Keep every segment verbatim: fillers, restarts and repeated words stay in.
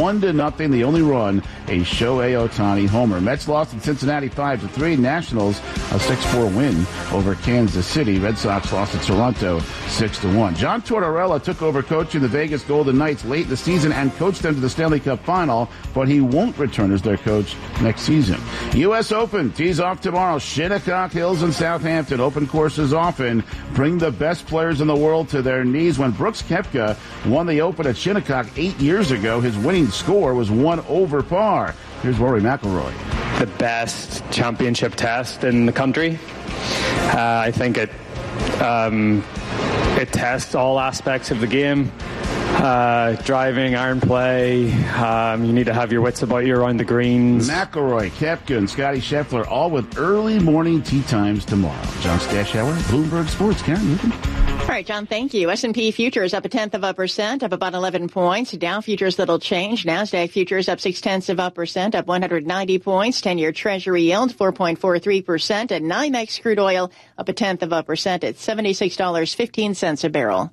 one to nothing. The only run, a Shohei Ohtani homer. Mets lost in Cincinnati five to three. Nationals a six four win over Kansas City. Red Sox lost to Toronto six to one. John Tortorella took over coaching the Vegas Golden Knights late in the season and coached them to the Stanley Cup final, but he won't return as their coach next season. U S Open tees off tomorrow. Shinnecock Hills and Southampton. Open courses often bring the best players in the world to their knees. When Brooks Koepka won the Open at Shinnecock eight years ago, his winning score was one over par. Here's Rory McIlroy. The best championship test in the country. Uh, I think it um, it tests all aspects of the game. Uh, driving, iron play, um, you need to have your wits about you around the greens. McIlroy, Koepka, and Scotty Scheffler all with early morning tee times tomorrow. John Stashauer, Bloomberg Sports. Karen Newton. All right, John, thank you. S and P futures up a tenth of a percent, up about eleven points. Dow futures little change. NASDAQ futures up six tenths of a percent, up one hundred ninety points. ten-year Treasury yield four point four three percent. And NYMEX crude oil up a tenth of a percent at seventy-six dollars and fifteen cents a barrel.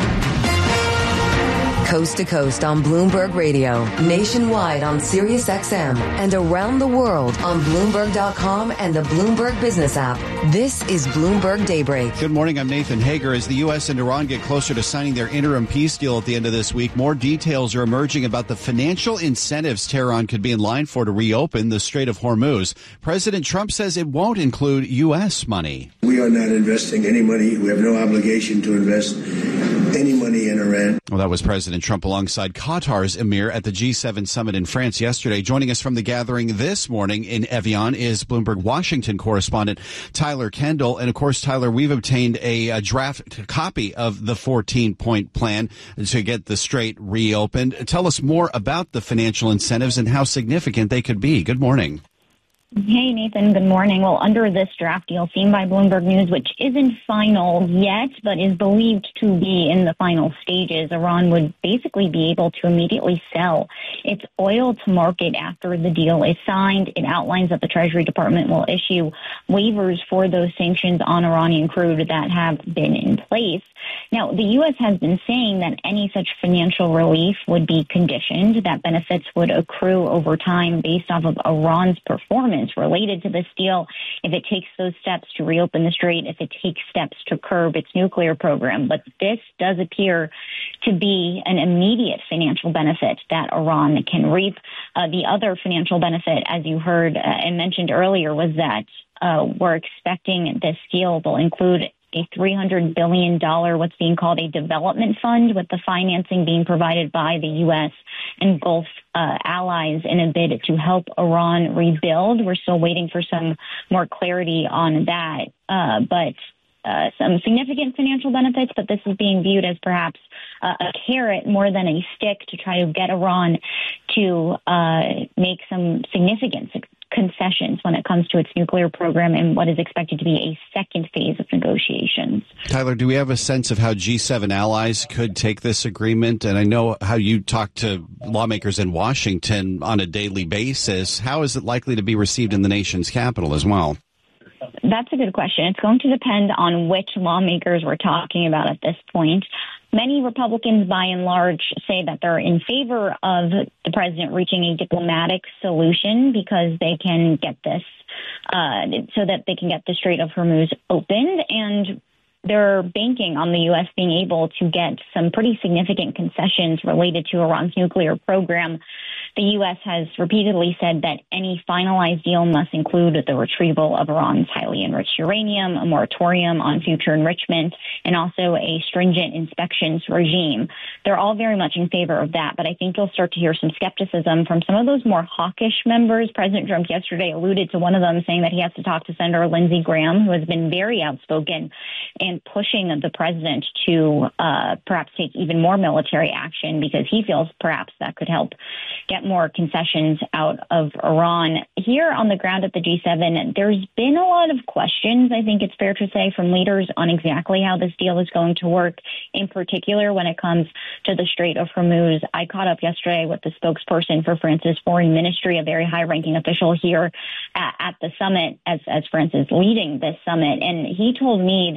Coast to coast on Bloomberg Radio, nationwide on Sirius X M, and around the world on Bloomberg dot com and the Bloomberg Business app. This is Bloomberg Daybreak. Good morning. I'm Nathan Hager. As the U S and Iran get closer to signing their interim peace deal at the end of this week, more details are emerging about the financial incentives Tehran could be in line for to reopen the Strait of Hormuz. President Trump says it won't include U S money. We are not investing any money. We have no obligation to invest any money in Iran. Well, that was President Trump alongside Qatar's emir at the G seven summit in France yesterday. Joining us from the gathering this morning in Evian is Bloomberg Washington correspondent Tyler Kendall. And of course, Tyler, we've obtained a, a draft copy of the fourteen-point plan to get the strait reopened. Tell us more about the financial incentives and how significant they could be. Good morning. Hey, Nathan. Good morning. Well, under this draft deal seen by Bloomberg News, which isn't final yet, but is believed to be in the final stages, Iran would basically be able to immediately sell its oil to market after the deal is signed. It outlines that the Treasury Department will issue waivers for those sanctions on Iranian crude that have been in place. Now, the U S has been saying that any such financial relief would be conditioned, that benefits would accrue over time based off of Iran's performance related to this deal, if it takes those steps to reopen the strait, if it takes steps to curb its nuclear program. But this does appear to be an immediate financial benefit that Iran can reap. Uh, the other financial benefit, as you heard uh, and mentioned earlier, was that uh, we're expecting this deal will include a three hundred billion dollars, what's being called a development fund, with the financing being provided by the U S and Gulf uh, allies in a bid to help Iran rebuild. We're still waiting for some more clarity on that, uh, but uh, some significant financial benefits, but this is being viewed as perhaps uh, a carrot more than a stick to try to get Iran to uh, make some significant concessions when it comes to its nuclear program and what is expected to be a second phase of negotiations. Tyler, do we have a sense of how G seven allies could take this agreement? And I know how you talk to lawmakers in Washington on a daily basis. How is it likely to be received in the nation's capital as well? That's a good question. It's going to depend on which lawmakers we're talking about at this point. Many Republicans, by and large, say that they're in favor of the president reaching a diplomatic solution because they can get this, uh, so that they can get the Strait of Hormuz opened. And they're banking on the U S being able to get some pretty significant concessions related to Iran's nuclear program. The U S has repeatedly said that any finalized deal must include the retrieval of Iran's highly enriched uranium, a moratorium on future enrichment, and also a stringent inspections regime. They're all very much in favor of that, but I think you'll start to hear some skepticism from some of those more hawkish members. President Trump yesterday alluded to one of them, saying that he has to talk to Senator Lindsey Graham, who has been very outspoken and pushing the president to uh, perhaps take even more military action because he feels perhaps that could help get more concessions out of Iran. Here on the ground at the G seven, there's been a lot of questions, I think it's fair to say, from leaders on exactly how this deal is going to work, in particular when it comes to the Strait of Hormuz. I caught up yesterday with the spokesperson for France's foreign ministry, a very high-ranking official here at, at the summit as, as France is leading this summit, and he told me that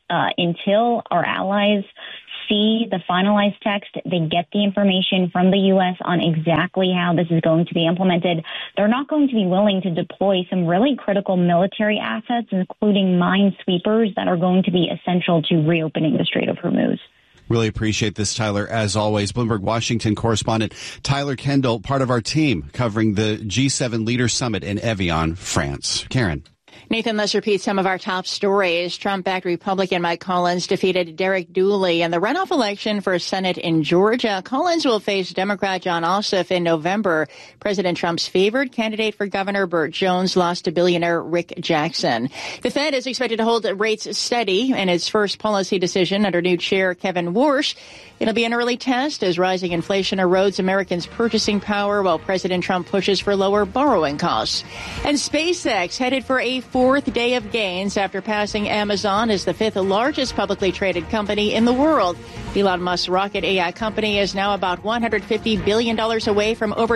uh, until our allies see the finalized text, they get the information from the U S on exactly how this is going to be implemented, they're not going to be willing to deploy some really critical military assets, including minesweepers that are going to be essential to reopening the Strait of Hormuz. Really appreciate this, Tyler, as always. Bloomberg Washington correspondent Tyler Kendall, part of our team covering the G seven Leaders Summit in Evian, France. Karen. Nathan, let's repeat some of our top stories. Trump-backed Republican Mike Collins defeated Derek Dooley in the runoff election for Senate in Georgia. Collins will face Democrat Jon Ossoff in November. President Trump's favored candidate for governor, Burt Jones, lost to billionaire Rick Jackson. The Fed is expected to hold rates steady in its first policy decision under new chair Kevin Warsh. It'll be an early test as rising inflation erodes Americans' purchasing power while President Trump pushes for lower borrowing costs. And SpaceX headed for a fourth day of gains after passing Amazon as the fifth largest publicly traded company in the world. Elon Musk's rocket A I company is now about one hundred fifty billion dollars away from over...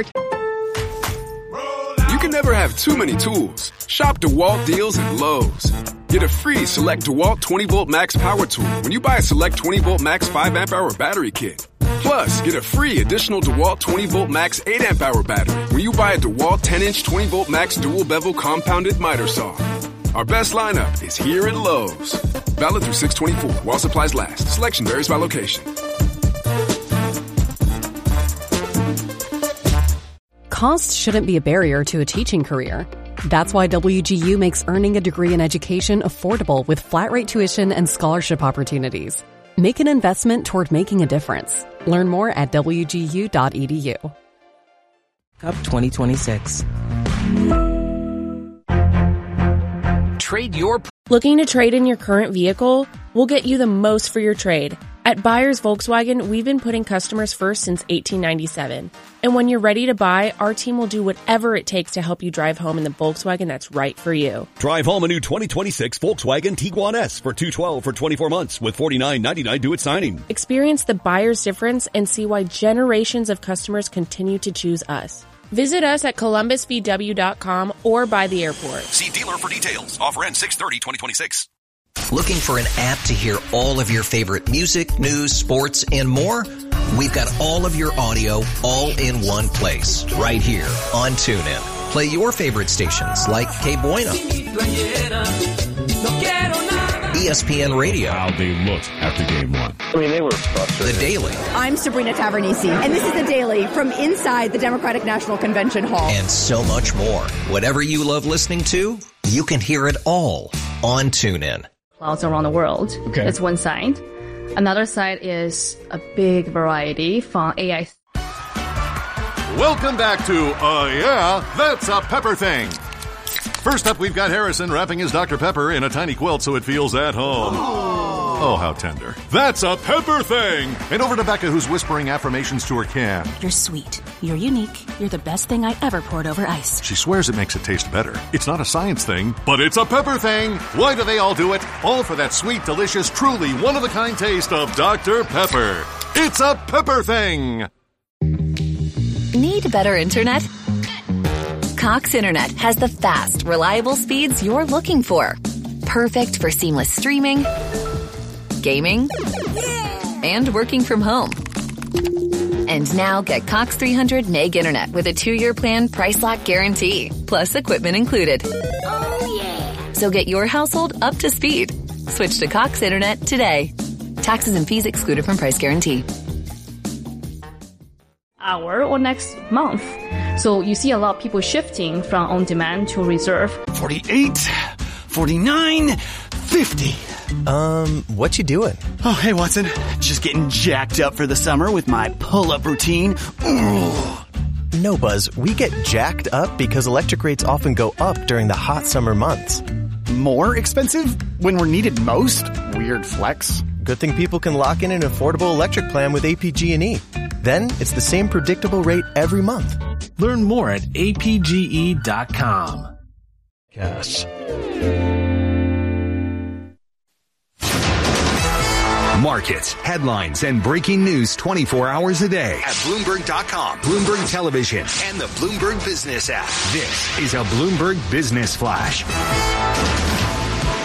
You can never have too many tools. Shop DeWalt deals at Lowe's. Get a free Select DeWalt twenty volt Max power tool when you buy a Select twenty volt Max five amp hour battery kit. Plus, get a free additional DeWalt twenty volt Max eight amp hour battery when you buy a DeWalt ten inch twenty volt Max dual bevel compounded miter saw. Our best lineup is here at Lowe's. Valid through six twenty-four while supplies last. Selection varies by location. Cost shouldn't be a barrier to a teaching career. That's why W G U makes earning a degree in education affordable with flat-rate tuition and scholarship opportunities. Make an investment toward making a difference. Learn more at w g u dot e d u. Cup twenty twenty-six. Trade your... Looking to trade in your current vehicle? We'll get you the most for your trade. At Buyers Volkswagen, we've been putting customers first since eighteen ninety-seven. And when you're ready to buy, our team will do whatever it takes to help you drive home in the Volkswagen that's right for you. Drive home a new twenty twenty-six Volkswagen Tiguan S for two hundred twelve dollars for twenty-four months with forty-nine ninety-nine due at signing. Experience the buyer's difference and see why generations of customers continue to choose us. Visit us at columbus v w dot com or by the airport. See dealer for details. Offer ends six thirty twenty twenty-six. Looking for an app to hear all of your favorite music, news, sports, and more? We've got all of your audio all in one place, right here on TuneIn. Play your favorite stations like K Bueno, E S P N Radio. How they looked after game one. I mean, they were frustrated. The Daily. I'm Sabrina Tavernisi, and this is The Daily from inside the Democratic National Convention Hall. And so much more. Whatever you love listening to, you can hear it all on TuneIn. Clouds around the world. Okay. That's one side. Another side is a big variety from A I. Welcome back to Uh Yeah, That's a Pepper Thing. First up, we've got Harrison wrapping his Doctor Pepper in a tiny quilt so it feels at home. Oh, oh how tender. That's a Pepper Thing. And over to Becca, who's whispering affirmations to her can. You're sweet. You're unique. You're the best thing I ever poured over ice. She swears it makes it taste better. It's not a science thing, but it's a Pepper Thing. Why do they all do it? All for that sweet, delicious, truly one-of-a-kind taste of Doctor Pepper. It's a Pepper Thing. Need better internet? Cox Internet has the fast, reliable speeds you're looking for. Perfect for seamless streaming, gaming, and working from home. And now get Cox three hundred meg internet with a two-year plan price lock guarantee, plus equipment included. Oh, yeah. So get your household up to speed. Switch to Cox Internet today. Taxes and fees excluded from price guarantee. Hour or next month. So you see a lot of people shifting from on-demand to reserve. forty-eight, forty-nine, fifty. Um, what you doing? Oh, hey, Watson. Just getting jacked up for the summer with my pull-up routine. Ooh. No, Buzz. We get jacked up because electric rates often go up during the hot summer months. More expensive when we're needed most? Weird flex. Good thing people can lock in an affordable electric plan with A P G and E. Then it's the same predictable rate every month. Learn more at A P G E dot com. Yes. Markets, headlines, and breaking news twenty-four hours a day at Bloomberg dot com, Bloomberg Television, and the Bloomberg Business app. This is a Bloomberg Business Flash.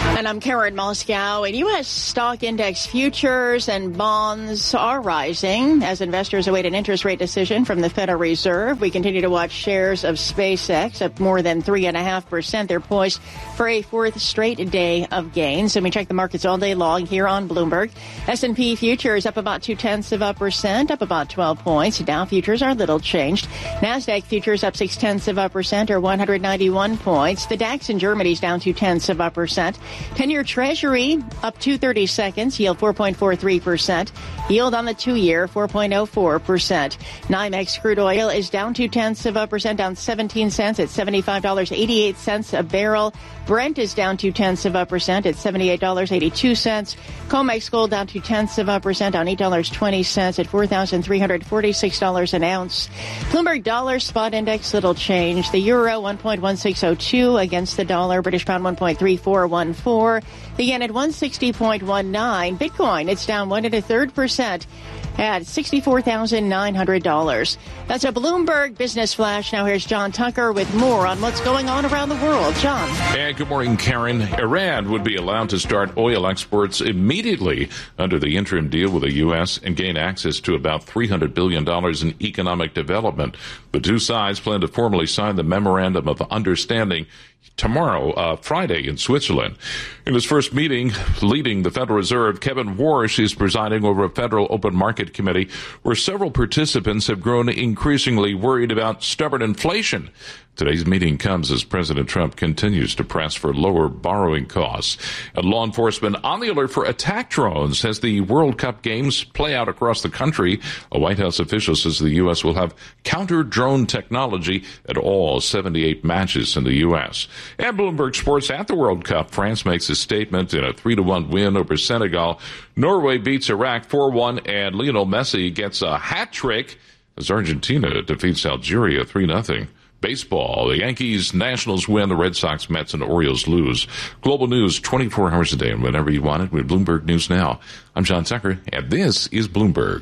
And I'm Karen Moscow. And U S stock index futures and bonds are rising as investors await an interest rate decision from the Federal Reserve. We continue to watch shares of SpaceX up more than three point five percent. They're poised for a fourth straight day of gains. And we check the markets all day long here on Bloomberg. S and P futures up about two-tenths of a percent, up about twelve points. Dow futures are little changed. NASDAQ futures up six-tenths of a percent or one hundred ninety-one points. The DAX in Germany's down two-tenths of a percent. ten-year Treasury up two thirty-seconds, yield four point four three percent. Yield on the two-year, four point oh four percent. NYMEX crude oil is down two-tenths of a percent, down seventeen cents at seventy-five dollars and eighty-eight cents a barrel. Brent is down two-tenths of a percent at seventy-eight dollars and eighty-two cents. COMEX gold down two-tenths of a percent on eight dollars and twenty cents at four thousand three hundred forty-six dollars an ounce. Bloomberg dollar spot index, little change. The euro, one point one six oh two against the dollar. British pound, one point three four one four. The yen at one sixty point one nine. Bitcoin, it's down one and a third percent at sixty-four thousand nine hundred dollars. That's a Bloomberg Business Flash. Now here's John Tucker with more on what's going on around the world. John. And good morning, Karen. Iran would be allowed to start oil exports immediately under the interim deal with the U S and gain access to about three hundred billion dollars in economic development. The two sides plan to formally sign the Memorandum of Understanding tomorrow, uh, Friday, in Switzerland. In his first meeting leading the Federal Reserve, Kevin Warsh is presiding over a Federal Open Market Committee where several participants have grown increasingly worried about stubborn inflation. Today's meeting comes as President Trump continues to press for lower borrowing costs. And law enforcement on the alert for attack drones as the World Cup games play out across the country. A White House official says the U S will have counter-drone technology at all seventy-eight matches in the U S. And Bloomberg Sports at the World Cup. France makes a statement in a three to one win over Senegal. Norway beats Iraq four one, and Lionel Messi gets a hat trick as Argentina defeats Algeria three nothing. Baseball, the Yankees, Nationals win, the Red Sox, Mets, and Orioles lose. Global news twenty-four hours a day and whenever you want it with Bloomberg News Now. I'm John Tucker, and this is Bloomberg.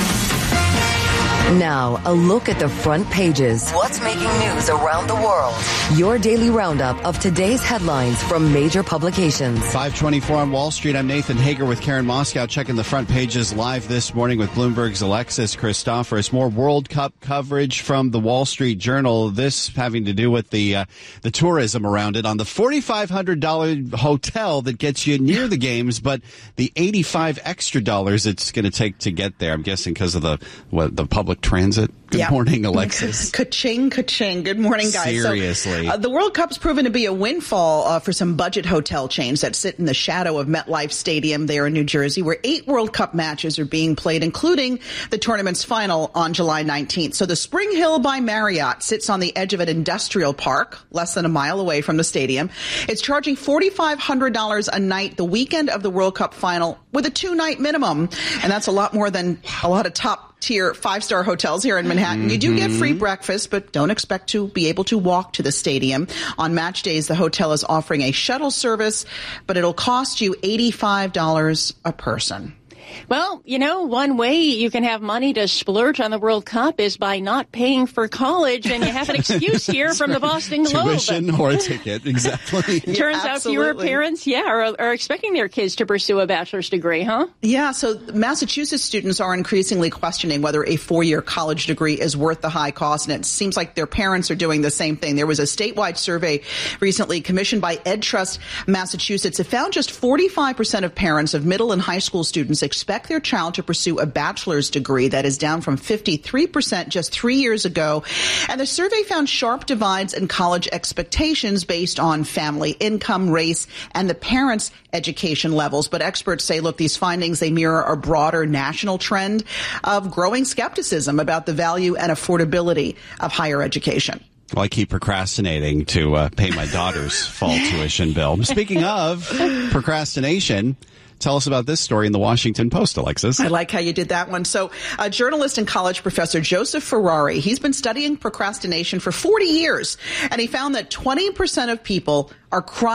Now, a look at the front pages. What's making news around the world? Your daily roundup of today's headlines from major publications. five twenty-four on Wall Street. I'm Nathan Hager with Karen Moscow, checking the front pages live this morning with Bloomberg's Alexis Christoforous. More World Cup coverage from the Wall Street Journal. This having to do with the uh, the tourism around it on the forty-five hundred dollars hotel that gets you near the games, but the eighty-five extra dollars it's going to take to get there. I'm guessing because of the what, the public transit. Good yeah. morning, Alexis. Ka-ching, ka-ching. Good morning, guys. Seriously. So, uh, the World Cup's proven to be a windfall uh, for some budget hotel chains that sit in the shadow of MetLife Stadium there in New Jersey, where eight World Cup matches are being played, including the tournament's final on July nineteenth. So the Spring Hill by Marriott sits on the edge of an industrial park, less than a mile away from the stadium. It's charging forty-five hundred dollars a night the weekend of the World Cup final with a two-night minimum. And that's a lot more than a lot of top tier five-star hotels here in Manhattan. Mm-hmm. You do get free breakfast, but don't expect to be able to walk to the stadium. On match days, the hotel is offering a shuttle service, but it'll cost you eighty-five dollars a person. Well, you know, one way you can have money to splurge on the World Cup is by not paying for college, and you have an excuse here from the Boston Globe. Tuition or a ticket, exactly. Yeah, turns out fewer parents, yeah, are, are expecting their kids to pursue a bachelor's degree, huh? Yeah, so Massachusetts students are increasingly questioning whether a four-year college degree is worth the high cost, and it seems like their parents are doing the same thing. There was a statewide survey recently commissioned by EdTrust Massachusetts. It found just forty-five percent of parents of middle and high school students expect their child to pursue a bachelor's degree. That is down from fifty-three percent just three years ago. And the survey found sharp divides in college expectations based on family income, race, and the parents' education levels. But experts say, look, these findings, they mirror a broader national trend of growing skepticism about the value and affordability of higher education. Well, I keep procrastinating to uh, pay my daughter's fall tuition bill. Speaking of procrastination, tell us about this story in the Washington Post, Alexis. I like how you did that one. So a journalist and college professor, Joseph Ferrari, he's been studying procrastination for forty years, and he found that twenty percent of people are chronic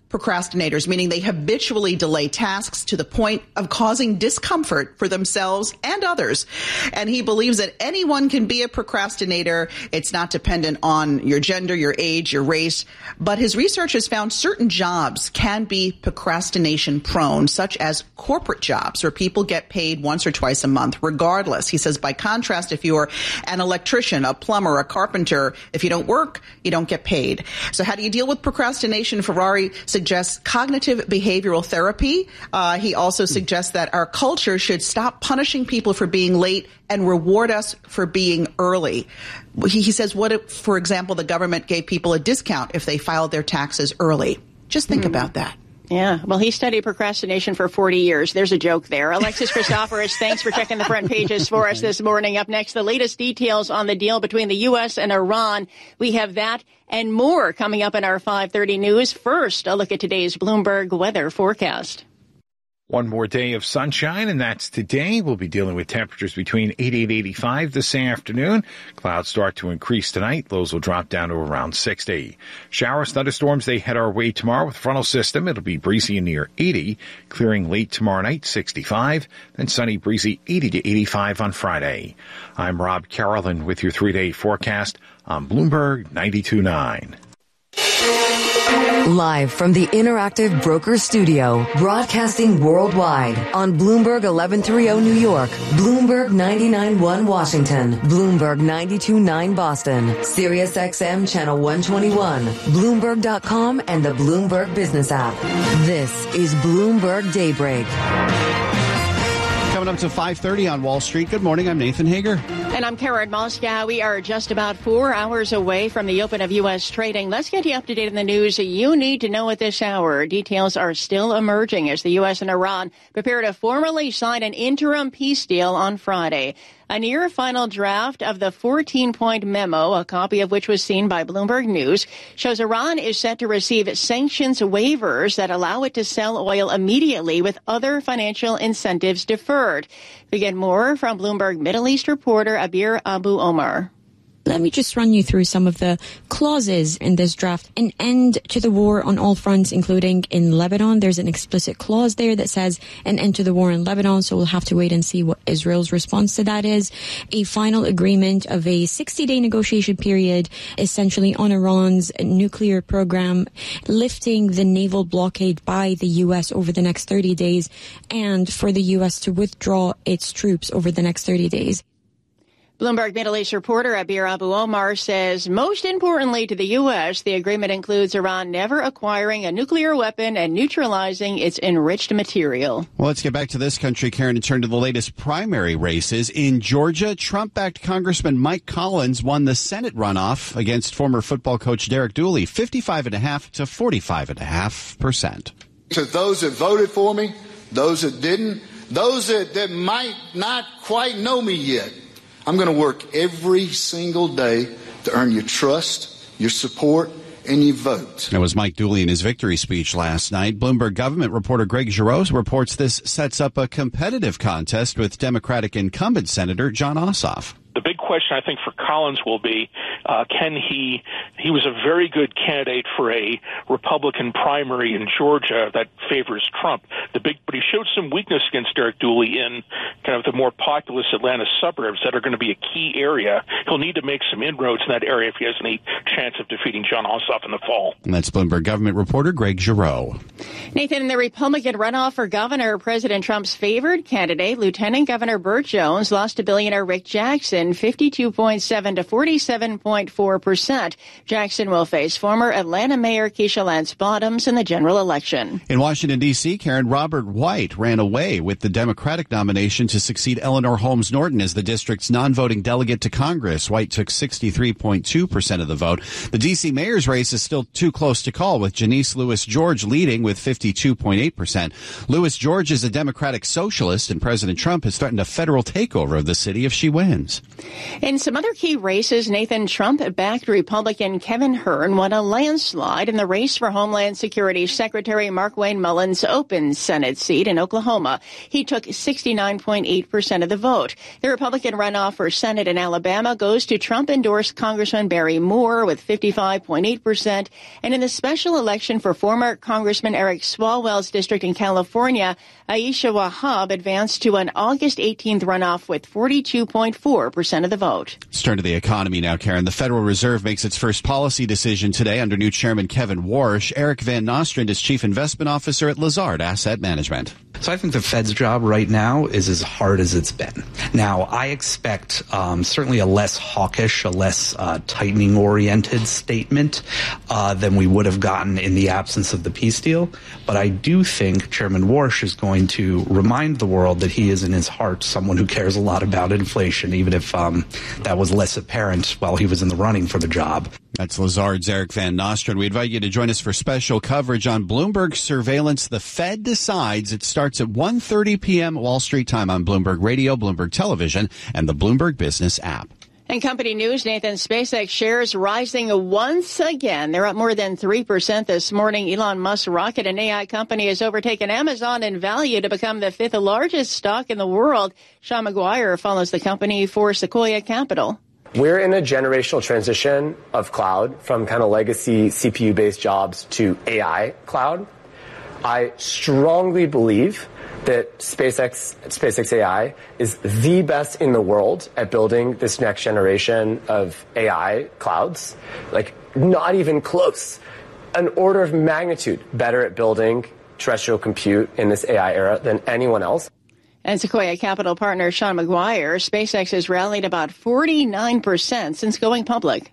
procrastinators, meaning they habitually delay tasks to the point of causing discomfort for themselves and others. And he believes that anyone can be a procrastinator. It's not dependent on your gender, your age, your race. But his research has found certain jobs can be procrastination prone, such as corporate jobs where people get paid once or twice a month, regardless. He says, by contrast, if you're an electrician, a plumber, a carpenter, if you don't work, you don't get paid. So how do you deal with procrastination? Ferrari suggests cognitive behavioral therapy. Uh, he also suggests that our culture should stop punishing people for being late and reward us for being early. He, he says, what if, for example, the government gave people a discount if they filed their taxes early? Just think mm. about that. Yeah, well, he studied procrastination for forty years. There's a joke there. Alexis Christoforous, thanks for checking the front pages for us this morning. Up next, the latest details on the deal between the U S and Iran. We have that and more coming up in our five thirty news. First, a look at today's Bloomberg weather forecast. One more day of sunshine, and that's today. We'll be dealing with temperatures between eighty and eighty-five this afternoon. Clouds start to increase tonight. Lows will drop down to around sixty. Showers, thunderstorms, they head our way tomorrow with frontal system. It'll be breezy and near eighty, clearing late tomorrow night, sixty-five. Then sunny, breezy, eighty to eighty-five on Friday. I'm Rob Carolyn with your three-day forecast on Bloomberg ninety-two point nine. Live from the Interactive Broker Studio, broadcasting worldwide on Bloomberg eleven thirty New York, Bloomberg ninety-nine point one Washington, Bloomberg ninety-two point nine Boston, Sirius X M Channel one twenty-one, Bloomberg dot com, and the Bloomberg Business app. This is Bloomberg Daybreak. Coming up to five thirty on Wall Street. Good morning. I'm Nathan Hager. And I'm Karen Moscow. We are just about four hours away from the open of U S trading. Let's get you up to date on the news you need to know at this hour. Details are still emerging as the U S and Iran prepare to formally sign an interim peace deal on Friday. A near final draft of the fourteen-point memo, a copy of which was seen by Bloomberg News, shows Iran is set to receive sanctions waivers that allow it to sell oil immediately with other financial incentives deferred. We get more from Bloomberg Middle East reporter Abir Abu Omar. Let me just run you through some of the clauses in this draft. An end to the war on all fronts, including in Lebanon. There's an explicit clause there that says an end to the war in Lebanon, so we'll have to wait and see what Israel's response to that is. A final agreement of a sixty-day negotiation period, essentially on Iran's nuclear program, lifting the naval blockade by the U S over the next thirty days, and for the U S to withdraw its troops over the next thirty days. Bloomberg Middle East reporter Abir Abu Omar says, most importantly to the U S, the agreement includes Iran never acquiring a nuclear weapon and neutralizing its enriched material. Well, let's get back to this country, Karen, and turn to the latest primary races. In Georgia, Trump-backed Congressman Mike Collins won the Senate runoff against former football coach Derek Dooley, fifty-five point five to forty-five point five percent. To those that voted for me, those that didn't, those that, that might not quite know me yet, I'm going to work every single day to earn your trust, your support, and your vote. That was Mike Dooley in his victory speech last night. Bloomberg government reporter Greg Giroux reports this sets up a competitive contest with Democratic incumbent Senator Jon Ossoff. The big question, I think, for Collins will be, uh, can he, he was a very good candidate for a Republican primary in Georgia that favors Trump. The big, but he showed some weakness against Derek Dooley in kind of the more populous Atlanta suburbs that are going to be a key area. He'll need to make some inroads in that area if he has any chance of defeating Jon Ossoff in the fall. And that's Bloomberg government reporter Greg Giroux. Nathan, in the Republican runoff for governor, President Trump's favored candidate, Lieutenant Governor Burt Jones, lost to billionaire Rick Jackson fifty-two point seven to forty-seven point four percent. Jackson will face former Atlanta Mayor Keisha Lance Bottoms in the general election. In Washington, D C, Karen, Robert White ran away with the Democratic nomination to succeed Eleanor Holmes Norton as the district's non-voting delegate to Congress. White took sixty-three point two percent of the vote. The D C mayor's race is still too close to call, with Janice Lewis George leading with fifty-two point eight percent. Lewis George is a Democratic socialist, and President Trump has threatened a federal takeover of the city if she wins. In some other key races, Nathan Trump-backed Republican Kevin Hern won a landslide in the race for Homeland Security Secretary Markwayne Mullins' open Senate seat in Oklahoma. He took sixty-nine point eight percent of the vote. The Republican runoff for Senate in Alabama goes to Trump-endorsed Congressman Barry Moore with fifty-five point eight percent. And in the special election for former Congressman Eric Swalwell's district in California, Aisha Wahab advanced to an August eighteenth runoff with forty-two point four percent of the vote. Let's turn to the economy now, Karen. The Federal Reserve makes its first policy decision today under new Chairman Kevin Warsh. Eric Van Nostrand is Chief Investment Officer at Lazard Asset Management. So I think the Fed's job right now is as hard as it's been. Now, I expect um, certainly a less hawkish, a less uh, tightening-oriented statement uh, than we would have gotten in the absence of the peace deal. But I do think Chairman Warsh is going to remind the world that he is in his heart someone who cares a lot about inflation, even if um, that was less apparent while he was in the running for the job. That's Lazard's Eric Van Nostrand. We invite you to join us for special coverage on Bloomberg Surveillance. The Fed decides. It starts at one thirty p.m. Wall Street time on Bloomberg Radio, Bloomberg Television, and the Bloomberg Business app. And company news, Nathan, SpaceX shares rising once again. They're up more than three percent this morning. Elon Musk's rocket and A I company has overtaken Amazon in value to become the fifth largest stock in the world. Sean McGuire follows the company for Sequoia Capital. We're in a generational transition of cloud from kind of legacy C P U-based jobs to A I cloud. I strongly believe that SpaceX, SpaceX A I is the best in the world at building this next generation of A I clouds. Like, not even close. An order of magnitude better at building terrestrial compute in this A I era than anyone else. And Sequoia Capital partner Sean McGuire, SpaceX has rallied about forty-nine percent since going public.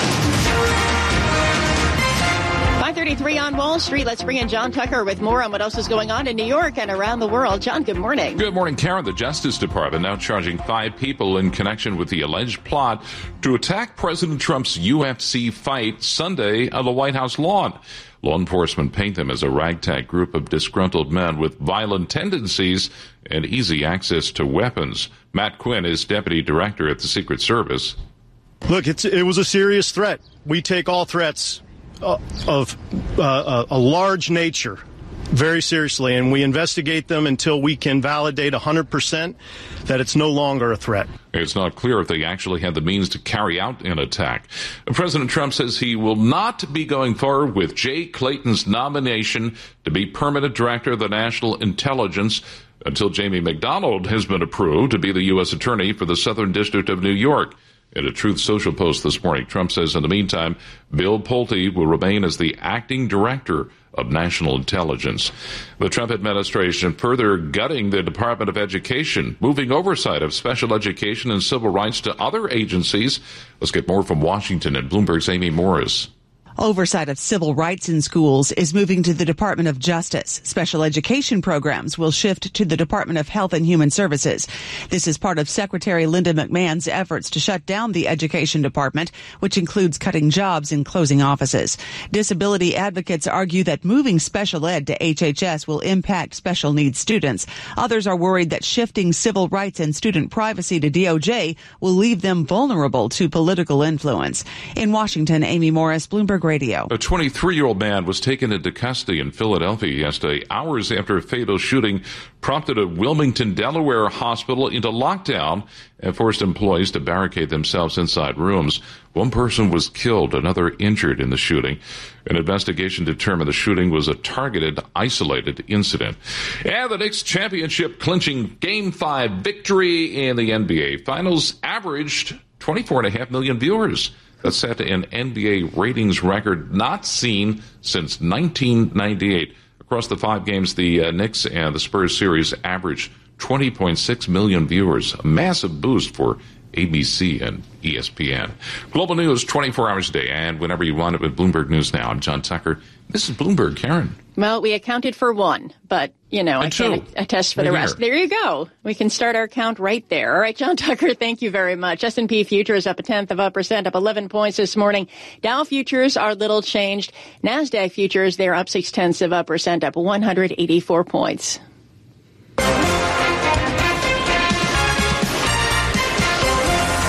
five thirty-three on Wall Street. Let's bring in John Tucker with more on what else is going on in New York and around the world. John, good morning. Good morning, Karen. The Justice Department now charging five people in connection with the alleged plot to attack President Trump's U F C fight Sunday on the White House lawn. Law enforcement paint them as a ragtag group of disgruntled men with violent tendencies and easy access to weapons. Matt Quinn is deputy director at the Secret Service. Look, it's, it was a serious threat. We take all threats uh, of uh, a large nature very seriously, and we investigate them until we can validate one hundred percent that it's no longer a threat. It's not clear if they actually had the means to carry out an attack. President Trump says he will not be going forward with Jay Clayton's nomination to be permanent director of the National Intelligence until Jamie McDonald has been approved to be the U S attorney for the Southern District of New York. In a Truth Social post this morning, Trump says in the meantime, Bill Pulte will remain as the acting director of National Intelligence. The Trump administration further gutting the Department of Education, moving oversight of special education and civil rights to other agencies. Let's get more from Washington and Bloomberg's Amy Morris. Oversight of civil rights in schools is moving to the Department of Justice. Special education programs will shift to the Department of Health and Human Services. This is part of Secretary Linda McMahon's efforts to shut down the Education Department, which includes cutting jobs and closing offices. Disability advocates argue that moving special ed to H H S will impact special needs students. Others are worried that shifting civil rights and student privacy to D O J will leave them vulnerable to political influence. In Washington, Amy Morris, Bloomberg Radio. A twenty-three-year-old man was taken into custody in Philadelphia yesterday, hours after a fatal shooting prompted a Wilmington, Delaware hospital into lockdown and forced employees to barricade themselves inside rooms. One person was killed, another injured in the shooting. An investigation determined the shooting was a targeted, isolated incident. And the Knicks championship clinching Game five victory in the N B A Finals averaged twenty-four point five million viewers. That's set an N B A ratings record not seen since nineteen ninety-eight. Across the five games, the uh, Knicks and the Spurs series averaged twenty point six million viewers, a massive boost for A B C and E S P N. Global news twenty-four hours a day, and whenever you want it with Bloomberg News Now. I'm John Tucker. This is Bloomberg, Karen. Well, we accounted for one, but, you know, I can't attest for the rest. There you go. We can start our count right there. All right, John Tucker, thank you very much. S and P futures up a tenth of a percent, up eleven points this morning. Dow futures are little changed. NASDAQ futures, they're up six tenths of a percent, up one hundred eighty-four points. five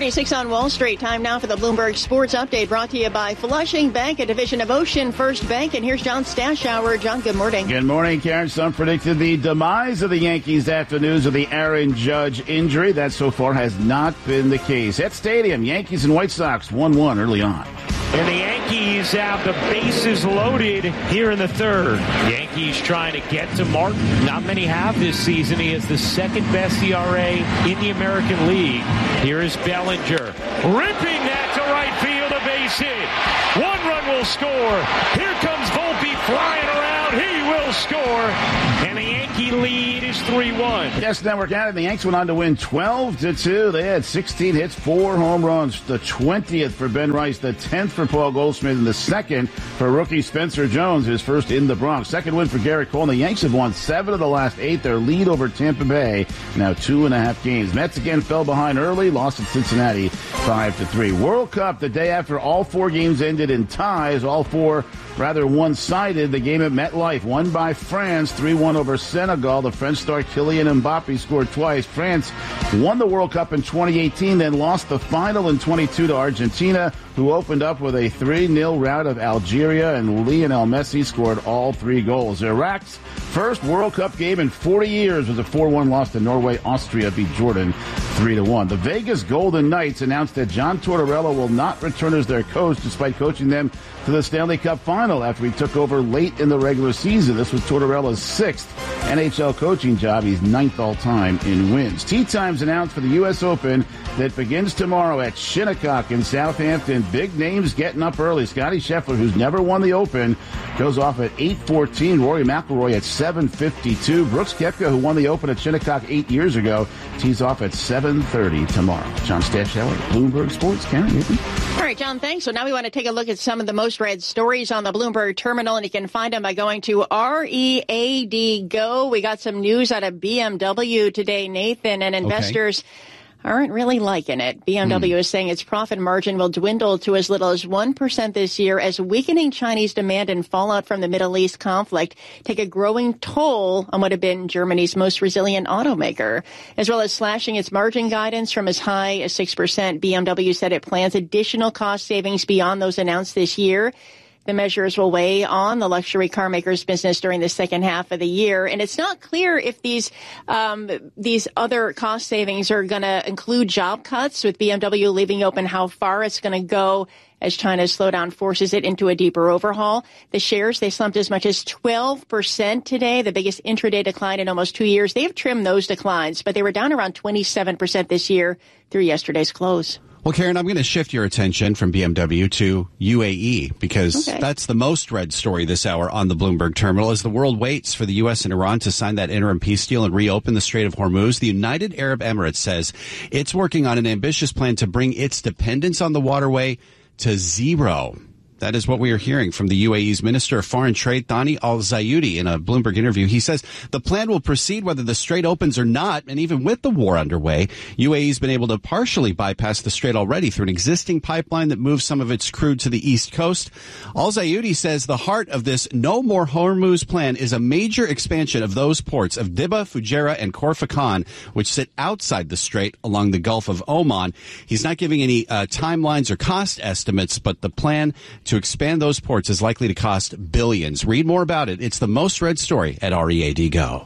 thirty-six on Wall Street. Time now for the Bloomberg Sports Update, brought to you by Flushing Bank, a division of Ocean First Bank. And here's John Stashower. John, good morning. Good morning, Karen. Some predicted the demise of the Yankees after news of the Aaron Judge injury. That so far has not been the case. At Stadium, Yankees and White Sox one one early on. And the Yankees have the bases loaded here in the third. Yankees trying to get to Martin. Not many have this season. He has the second best E R A in the American League. Here is Bellinger. Ripping that to right field, a base hit. One run will score. Here comes Volpe flying around. He will score. And the Yankee lead is three one. Yes, Network added the Yanks went on to win twelve to two. They had sixteen hits, four home runs. The twentieth for Ben Rice, the tenth for Paul Goldschmidt, and the second for rookie Spencer Jones, his first in the Bronx. Second win for Garrett Cole. And the Yanks have won seven of the last eight. Their lead over Tampa Bay, now two and a half games. Mets again fell behind early, lost at Cincinnati five to three. World Cup, the day after all four games ended in ties, all four rather one-sided. The game at MetLife won by France, three one over Senegal. The French star Kylian Mbappe scored twice. France won the World Cup in twenty eighteen, then lost the final in twenty-two to Argentina, who opened up with a three nil rout of Algeria, and Lionel Messi scored all three goals. Iraq's first World Cup game in forty years was a four one loss to Norway. Austria beat Jordan three to one. The Vegas Golden Knights announced that John Tortorella will not return as their coach, despite coaching them to the Stanley Cup final after he took over late in the regular season. This was Tortorella's sixth N H L coaching job. He's ninth all-time in wins. Tee times announced for the U S Open that begins tomorrow at Shinnecock in Southampton. Big names getting up early. Scottie Scheffler, who's never won the Open, goes off at eight fourteen. Rory McIlroy at seven fifty-two. Brooks Koepka, who won the Open at Shinnecock eight years ago, tees off at seven thirty tomorrow. John Stashower, Bloomberg Sports. Karen Newton. All right, John, thanks. So now we want to take a look at some of the most read stories on the Bloomberg terminal, and you can find them by going to R E A D Go. We got some news out of B M W today, Nathan, and investors okay. aren't really liking it. B M W mm. is saying its profit margin will dwindle to as little as one percent this year as weakening Chinese demand and fallout from the Middle East conflict take a growing toll on what had been Germany's most resilient automaker. As well as slashing its margin guidance from as high as six percent, B M W said it plans additional cost savings beyond those announced this year. The measures will weigh on the luxury car maker's business during the second half of the year. And it's not clear if these um, these other cost savings are going to include job cuts, with B M W leaving open how far it's going to go as China's slowdown forces it into a deeper overhaul. The shares, they slumped as much as twelve percent today, the biggest intraday decline in almost two years. They have trimmed those declines, but they were down around twenty-seven percent this year through yesterday's close. Well, Karen, I'm going to shift your attention from B M W to U A E because okay. that's the most read story this hour on the Bloomberg terminal. As the world waits for the U S and Iran to sign that interim peace deal and reopen the Strait of Hormuz, the United Arab Emirates says it's working on an ambitious plan to bring its dependence on the waterway to zero. That is what we are hearing from the U A E's Minister of Foreign Trade, Thani Al-Zayudi, in a Bloomberg interview. He says the plan will proceed whether the strait opens or not, and even with the war underway, U A E's been able to partially bypass the strait already through an existing pipeline that moves some of its crude to the east coast. Al-Zayudi says the heart of this No More Hormuz plan is a major expansion of those ports of Dibba, Fujairah, and Khor Fakkan, which sit outside the strait along the Gulf of Oman. He's not giving any uh, timelines or cost estimates, but the plan to To expand those ports is likely to cost billions. Read more about it. It's the most read story at R E A D Go.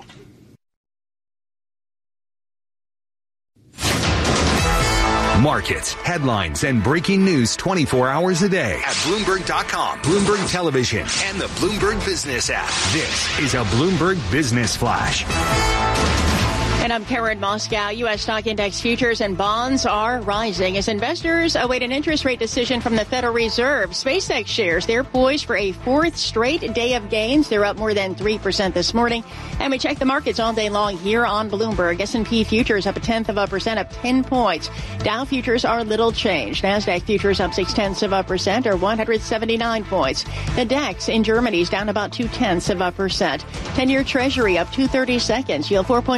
Markets, headlines, and breaking news twenty-four hours a day at Bloomberg dot com, Bloomberg Television, and the Bloomberg Business app. This is a Bloomberg Business Flash. And I'm Karen Moscow. U S stock index futures and bonds are rising as investors await an interest rate decision from the Federal Reserve. SpaceX shares, they're poised for a fourth straight day of gains. They're up more than three percent this morning. And we check the markets all day long here on Bloomberg. S and P futures up a tenth of a percent, up ten points. Dow futures are little changed. NASDAQ futures up six tenths of a percent, or one hundred seventy-nine points. The DAX in Germany is down about two tenths of a percent. ten-year Treasury up two thirty seconds, yield four point four three.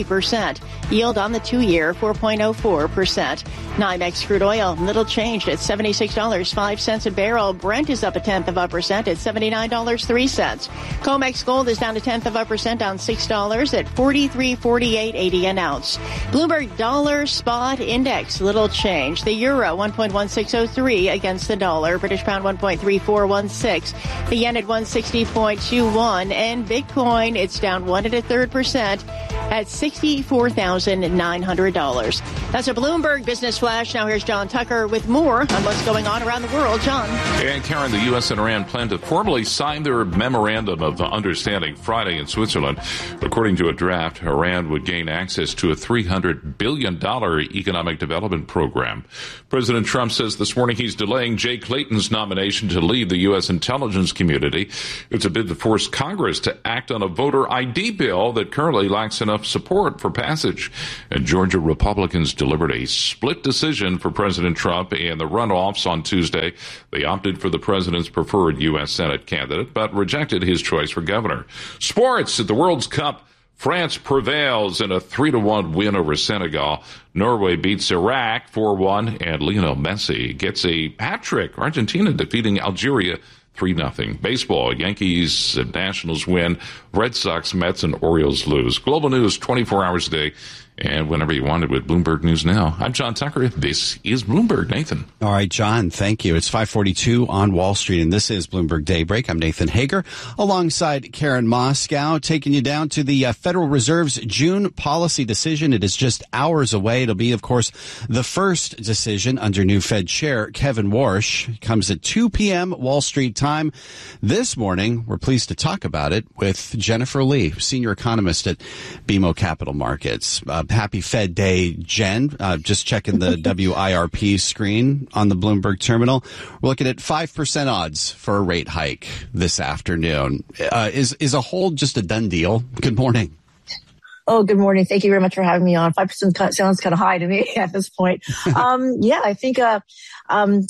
three percent. Yield on the two-year, four point oh four percent. NYMEX crude oil, little changed at seventy-six dollars and five cents a barrel. Brent is up a tenth of a percent at seventy-nine dollars and three cents. COMEX gold is down a tenth of a percent, down six dollars at forty-three forty-eight eighty an ounce. Bloomberg dollar spot index, little change. The euro, one point one six oh three against the dollar. British pound, one point three four one six. The yen at one sixty point two one. And Bitcoin, it's down one and a third percent at sixty-four thousand nine hundred dollars. That's a Bloomberg Business Flash. Now here's John Tucker with more on what's going on around the world. John. And Karen, the U S and Iran plan to formally sign their memorandum of understanding Friday in Switzerland. According to a draft, Iran would gain access to a three hundred billion dollars economic development program. President Trump says this morning he's delaying Jay Clayton's nomination to lead the U S intelligence community. It's a bid to force Congress to act on a voter I D bill that currently lacks enough support for passage. And Georgia Republicans delivered a split decision for President Trump in the runoffs on Tuesday. They opted for the president's preferred U S Senate candidate, but rejected his choice for governor. Sports at the World Cup. France prevails in a three to one win over Senegal. Norway beats Iraq four one, and Lionel Messi gets a hat trick. Argentina defeating Algeria three nothing. Baseball, Yankees and Nationals win. Red Sox, Mets, and Orioles lose. Global news twenty-four hours a day and whenever you want it with Bloomberg News Now. I'm John Tucker. This is Bloomberg. Nathan. All right, John, thank you. It's five forty-two on Wall Street, and this is Bloomberg Daybreak. I'm Nathan Hager, alongside Karen Moscow, taking you down to the uh, Federal Reserve's June policy decision. It is just hours away. It'll be, of course, the first decision under new Fed Chair Kevin Warsh. It comes at two p.m. Wall Street time. This morning, we're pleased to talk about it with Jennifer Lee, senior economist at B M O Capital Markets. Uh, happy Fed Day, Jen. Uh, just checking the W I R P screen on the Bloomberg terminal. We're looking at five percent odds for a rate hike this afternoon. Uh, is, is a hold just a done deal? Good morning. Oh, good morning. Thank you very much for having me on. five percent sounds kind of high to me at this point. um, yeah, I think, uh, um,